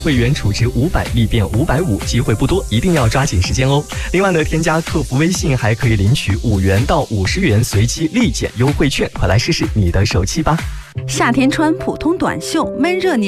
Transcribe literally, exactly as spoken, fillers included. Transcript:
会员储值五百立变五百五，机会不多，一定要抓紧时间哦。另外呢，添加客服微信还可以领取五元到五十元随机立减优惠券，快来试试你的手气吧。 夏天穿普通短袖，闷热年